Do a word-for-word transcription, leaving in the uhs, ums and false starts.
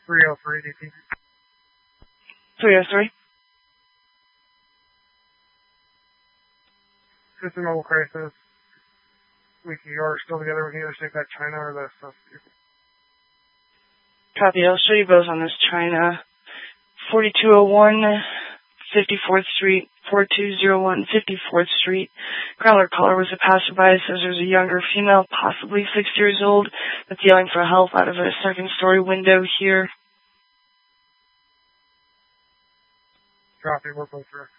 three oh three D P. three oh three. System mobile crisis. We can, you are still together. We can either take that China or the stuff. Copy. I'll show you both on this China. forty-two oh one, fifty-fourth Street, forty-two oh one, fifty-fourth Street. Growler caller was a passerby. Says there's a younger female, possibly six years old, that's yelling for help out of a second story window here. Copy. We're both through.